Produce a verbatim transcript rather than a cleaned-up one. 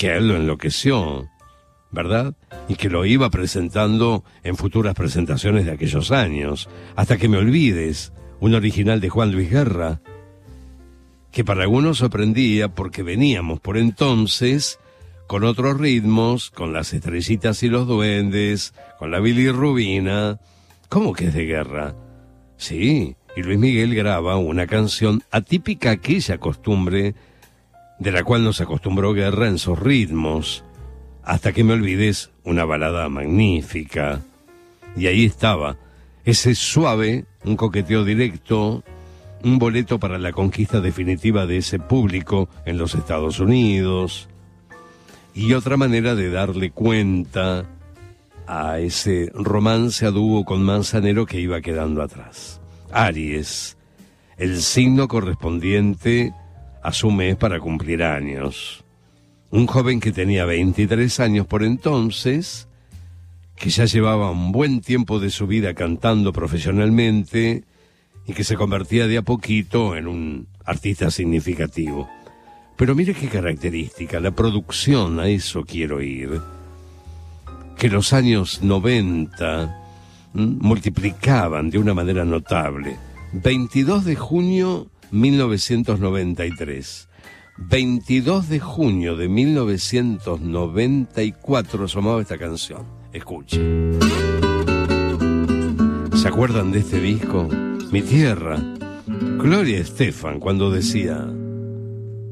que a él lo enloqueció, ¿verdad? Y que lo iba presentando en futuras presentaciones de aquellos años. Hasta que me olvides, un original de Juan Luis Guerra, que para algunos sorprendía porque veníamos por entonces con otros ritmos, con las Estrellitas y los Duendes, con la bilirrubina. ¿Cómo que es de Guerra? Sí, y Luis Miguel graba una canción atípica a aquella costumbre de la cual nos acostumbró Guerra en sus ritmos. Hasta que me olvides, una balada magnífica. Y ahí estaba, ese suave, un coqueteo directo, un boleto para la conquista definitiva de ese público en los Estados Unidos. Y otra manera de darle cuenta a ese romance a dúo con Manzanero que iba quedando atrás. Aries, el signo correspondiente a su mes para cumplir años. Un joven que tenía veintitrés años por entonces, que ya llevaba un buen tiempo de su vida cantando profesionalmente y que se convertía de a poquito en un artista significativo. Pero mire qué característica, la producción, a eso quiero ir. Que los años noventa ¿m? multiplicaban de una manera notable. veintidós de junio de mil novecientos noventa y tres. veintidós de junio de mil novecientos noventa y cuatro asomaba esta canción. Escuchen. ¿Se acuerdan de este disco? Mi tierra. Gloria Estefan cuando decía...